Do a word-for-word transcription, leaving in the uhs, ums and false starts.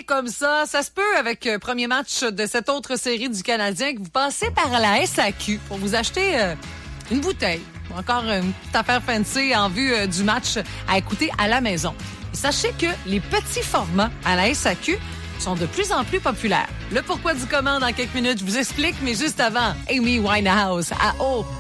comme ça. Ça se peut avec le premier match de cette autre série du Canadien que vous passez par la S A Q pour vous acheter euh, une bouteille. Encore une petite affaire fancy en vue euh, du match à écouter à la maison. Et sachez que les petits formats à la S A Q sont de plus en plus populaires. Le pourquoi du comment dans quelques minutes, je vous explique, mais juste avant, Amy Winehouse à O.